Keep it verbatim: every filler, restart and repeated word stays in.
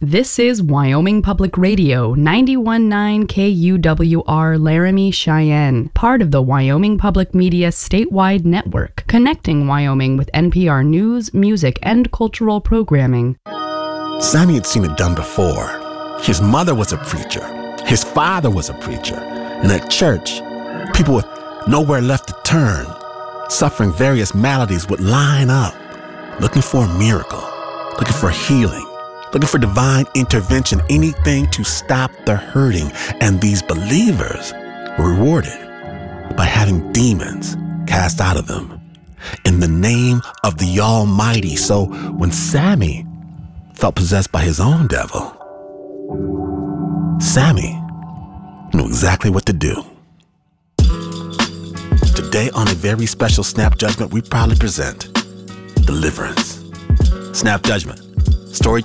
This is Wyoming Public Radio, ninety-one point nine K U W R Laramie, Cheyenne, part of the Wyoming Public Media statewide network, connecting Wyoming with N P R news, music, and cultural programming. Sammy had seen it done before. His mother was a preacher. His father was a preacher. And at church, people with nowhere left to turn, suffering various maladies, would line up, looking for a miracle, looking for healing, looking for divine intervention, anything to stop the hurting. And these believers were rewarded by having demons cast out of them in the name of the Almighty. So when Sammy felt possessed by his own devil, Sammy knew exactly what to do. Today, on a very special Snap Judgment, we proudly present Deliverance. Snap Judgment. Story